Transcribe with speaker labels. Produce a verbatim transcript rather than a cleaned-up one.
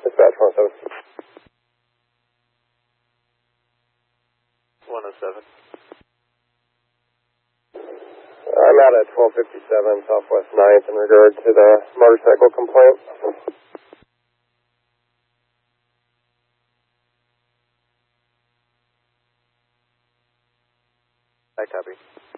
Speaker 1: Dispatch one oh seven.
Speaker 2: one oh seven.
Speaker 1: I'm out at twelve fifty-seven Southwest ninth in regard to the motorcycle complaint.
Speaker 2: I copy.